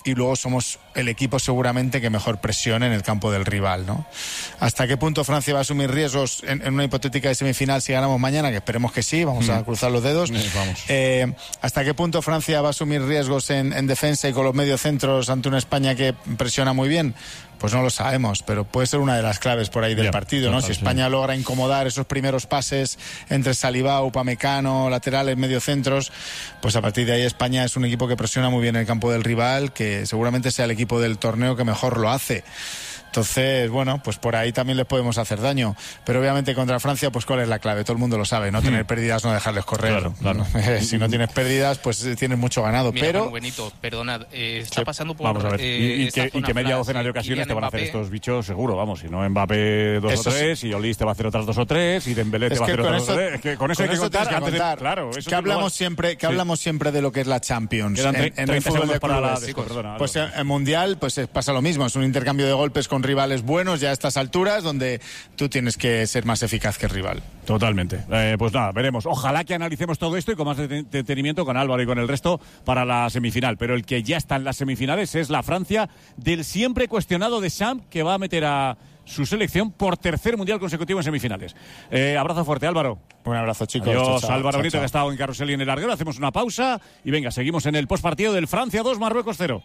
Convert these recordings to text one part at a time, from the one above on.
y luego somos el equipo seguramente que mejor presione en el campo del rival, ¿no? ¿Hasta qué punto Francia va a asumir riesgos en una hipotética de semifinal si ganamos mañana? Que esperemos que sí, vamos a cruzar los dedos. ¿Hasta qué punto Francia va a asumir riesgos en defensa y con los mediocentros ante una España que presiona muy bien? Pues no lo sabemos, pero puede ser una de las claves por ahí del partido, ¿no? Si España logra incomodar esos primeros pases entre Saliba, Upamecano, laterales, mediocentros, pues a partir de ahí España es un equipo que presiona muy bien el campo del rival, que seguramente sea el equipo del torneo que mejor lo hace. Entonces, bueno, pues por ahí también les podemos hacer daño. Pero obviamente contra Francia, pues ¿cuál es la clave? Todo el mundo lo sabe, no tener pérdidas, no dejarles correr. Claro. Si no tienes pérdidas, pues tienes mucho ganado. Mira, pero Benito, perdona, está pasando por... Vamos a ver, y que media docena de ocasiones te van a hacer estos bichos seguro, vamos. Si no, Mbappé 2 o 3, y Olís te va a hacer otras 2 o 3, y Dembélé te va a hacer otras 2 o 3. Es que con eso hay que contar. Claro, eso que hablamos siempre de lo que es la Champions. En el fútbol de clubes. Pues en Mundial pues pasa lo mismo, es un intercambio de golpes con rivales buenos ya a estas alturas, donde tú tienes que ser más eficaz que el rival. Totalmente. Pues nada, veremos. Ojalá que analicemos todo esto y con más detenimiento con Álvaro y con el resto para la semifinal. Pero el que ya está en las semifinales es la Francia del siempre cuestionado Deschamps, que va a meter a su selección por tercer mundial consecutivo en semifinales. Abrazo fuerte, Álvaro. Un abrazo, chicos. Adiós, Álvaro Benito, que ha estado en Carrusel y en el Larguero. Hacemos una pausa y venga, seguimos en el postpartido del Francia 2, Marruecos 0.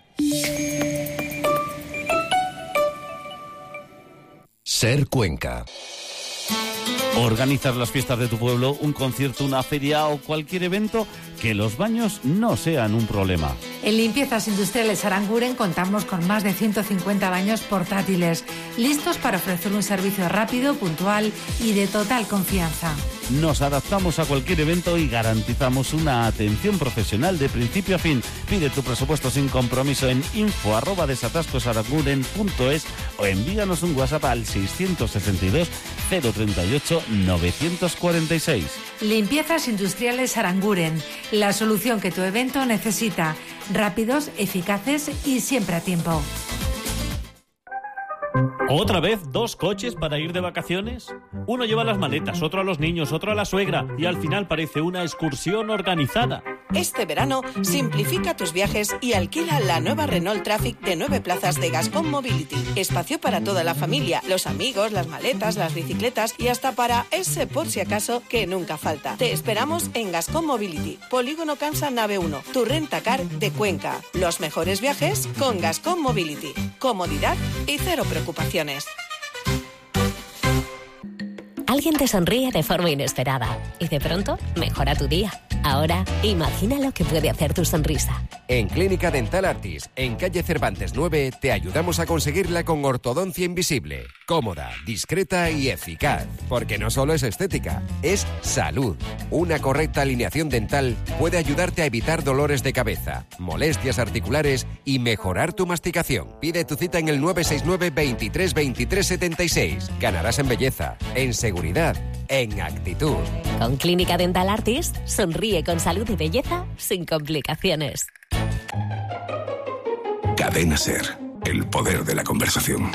Ser Cuenca. ¿Organizas las fiestas de tu pueblo, un concierto, una feria o cualquier evento? Que los baños no sean un problema. En Limpiezas Industriales Aranguren contamos con más de 150 baños portátiles, listos para ofrecer un servicio rápido, puntual y de total confianza. Nos adaptamos a cualquier evento y garantizamos una atención profesional de principio a fin. Pide tu presupuesto sin compromiso en info@desatascosaranguren.es o envíanos un WhatsApp al 662 038 946. Limpiezas Industriales Aranguren, la solución que tu evento necesita. Rápidos, eficaces y siempre a tiempo. ¿Otra vez 2 coches para ir de vacaciones? Uno lleva las maletas, otro a los niños, otro a la suegra y al final parece una excursión organizada. Este verano, simplifica tus viajes y alquila la nueva Renault Traffic de 9 plazas de Gascon Mobility. Espacio para toda la familia, los amigos, las maletas, las bicicletas y hasta para ese por si acaso que nunca falta. Te esperamos en Gascon Mobility, Polígono Cansa Nave 1, tu rentacar de Cuenca. Los mejores viajes con Gascon Mobility. Comodidad y cero preocupaciones. Alguien te sonríe de forma inesperada y de pronto mejora tu día. Ahora, imagina lo que puede hacer tu sonrisa. En Clínica Dental Artis, en calle Cervantes 9, te ayudamos a conseguirla con ortodoncia invisible. Cómoda, discreta y eficaz. Porque no solo es estética, es salud. Una correcta alineación dental puede ayudarte a evitar dolores de cabeza, molestias articulares y mejorar tu masticación. Pide tu cita en el 969 23 23 76. Ganarás en belleza, en seguridad, en actitud. Con Clínica Dental Artis, sonríe con salud y belleza sin complicaciones. Cadena Ser, el poder de la conversación.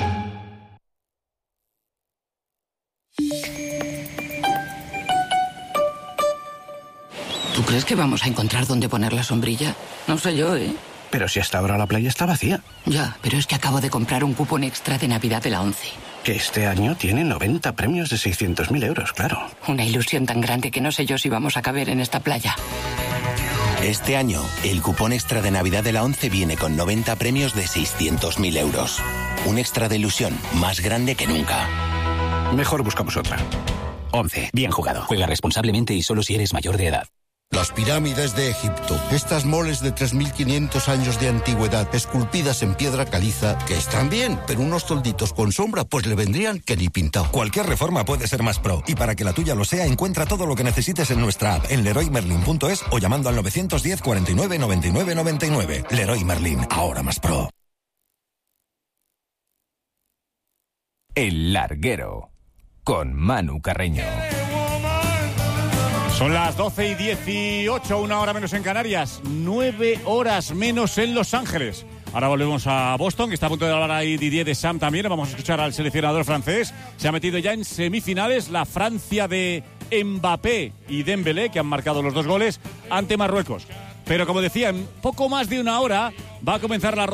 ¿Tú crees que vamos a encontrar dónde poner la sombrilla? No sé yo, ¿eh? Pero si hasta ahora la playa está vacía. Ya, pero es que acabo de comprar un cupón extra de Navidad de la ONCE. Que este año tiene 90 premios de 600.000 euros, claro. Una ilusión tan grande que no sé yo si vamos a caber en esta playa. Este año, el cupón extra de Navidad de la ONCE viene con 90 premios de 600.000 euros. Un extra de ilusión más grande que nunca. Mejor buscamos otra. ONCE, bien jugado. Juega responsablemente y solo si eres mayor de edad. Las pirámides de Egipto, estas moles de 3.500 años de antigüedad, esculpidas en piedra caliza, que están bien, pero unos tolditos con sombra, pues le vendrían que ni pintado. Cualquier reforma puede ser más pro, y para que la tuya lo sea, encuentra todo lo que necesites en nuestra app, en leroymerlin.es o llamando al 910 49 99 99. Leroy Merlin, ahora más pro. El Larguero, con Manu Carreño. Son las 12:18, 1 hora menos en Canarias, 9 horas menos en Los Ángeles. Ahora volvemos a Boston, que está a punto de hablar ahí Didier Deschamps también. Vamos a escuchar al seleccionador francés. Se ha metido ya en semifinales la Francia de Mbappé y Dembélé, que han marcado los 2 goles ante Marruecos. Pero como decía, en poco más de 1 hora va a comenzar la